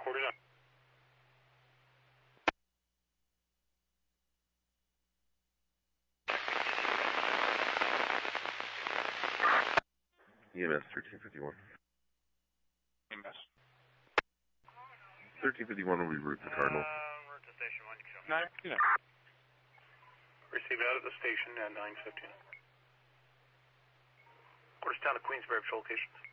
49. EMS 1351. EMS. 1351 will be route to Cardinal. Route to station 1. 9:59. Receive out at the station at 9:15. Quarterstown to Queensbury, locations.